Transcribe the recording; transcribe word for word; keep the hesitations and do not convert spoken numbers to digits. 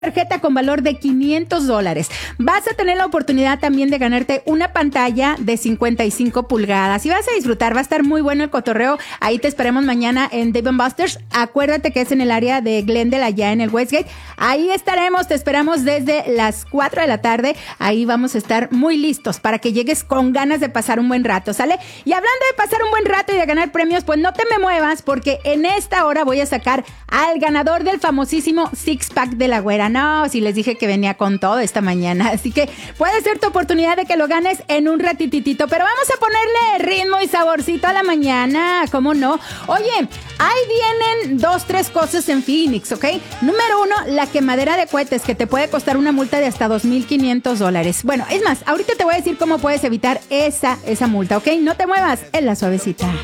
tarjeta con valor de quinientos dólares. Vas a tener la oportunidad también de ganarte una pantalla de cincuenta y cinco pulgadas y vas a disfrutar, va a estar muy bueno el cotorreo. Ahí te esperamos mañana en Dave and Buster's. Acuérdate que es en el área de Glendale, allá en el Westgate. Ahí estaremos, te esperamos desde las cuatro de la tarde. Ahí vamos a estar muy listos para que llegues con ganas de pasar un buen rato, ¿sale? Y hablando de pasar un buen rato y de ganar premios, pues no te me muevas porque en esta hora voy a sacar al ganador del famosísimo Six Pack de la Güera. No, si les dije que venía con todo esta mañana. Así que puede ser tu oportunidad de que lo ganes en un ratititito. Pero vamos a ponerle ritmo y saborcito a la mañana. ¿Cómo no? Oye, ahí vienen dos, tres cosas en Phoenix, ¿ok? Número uno, la quemadera de cohetes, que te puede costar una multa de hasta dos mil quinientos dólares. Bueno, es más, ahorita te voy a decir cómo puedes evitar esa, esa multa, ¿ok? No te muevas, en la suavecita.